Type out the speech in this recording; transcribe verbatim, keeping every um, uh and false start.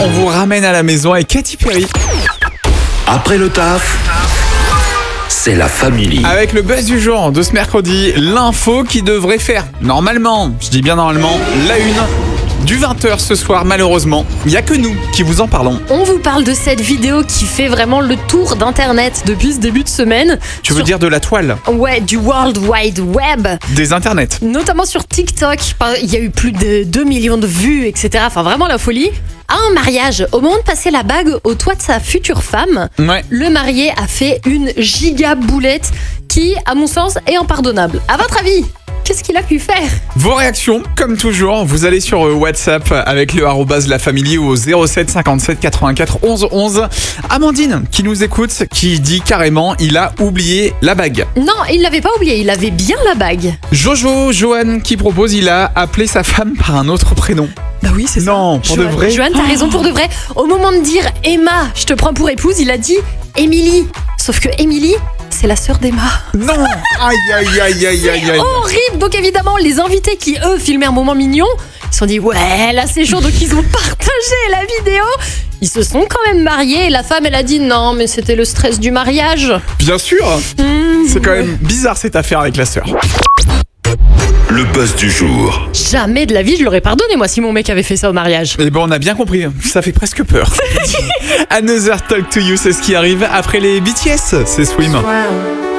On vous ramène à la maison avec Katy Perry. Après le taf, c'est la famille. Avec le buzz du jour de ce mercredi, l'info qui devrait faire, normalement, je dis bien normalement, la une du vingt heures ce soir. Malheureusement, il n'y a que nous qui vous en parlons. On vous parle de cette vidéo qui fait vraiment le tour d'Internet depuis ce début de semaine. Tu veux Sur- dire de la toile, Ouais, du World Wide Web. des internets. Notamment sur TikTok. Enfin, il y a eu plus de deux millions de vues, et cetera. Enfin, vraiment la folie. À un mariage, au moment de passer la bague au toit de sa future femme, Ouais. le marié a fait une giga boulette qui, à mon sens, est impardonnable. À votre avis, qu'est-ce qu'il a pu faire? Vos réactions, comme toujours, vous allez sur euh, WhatsApp avec le arrobase la famille ou au zéro sept cinquante-sept quatre-vingt-quatre onze onze. Amandine, qui nous écoute, qui dit carrément il a oublié la bague. Non, il l'avait pas oublié, il avait bien la bague. Jojo, Johan, qui propose il a appelé sa femme par un autre prénom. Bah oui, c'est Non, pour de vrai. Joanne, t'as raison, pour de vrai. Au moment de dire Emma, je te prends pour épouse, il a dit Émilie. Sauf que Émilie, c'est la sœur d'Emma. Non. Aïe, aïe, aïe, aïe, aïe, aïe. Horrible. Donc évidemment, les invités qui, eux, filmaient un moment mignon, ils se sont dit ouais, là c'est chaud, donc ils ont partagé la vidéo. Ils se sont quand même mariés et la femme, elle a dit non, mais c'était le stress du mariage. Bien sûr. Mmh, C'est quand même bizarre cette affaire avec la sœur. Le buzz du jour. Jamais de la vie, je l'aurais pardonné, moi, si mon mec avait fait ça au mariage. Et bon, on a bien compris, ça fait presque peur. Another Talk to You, c'est ce qui arrive après les B T S, c'est Swim. Wow.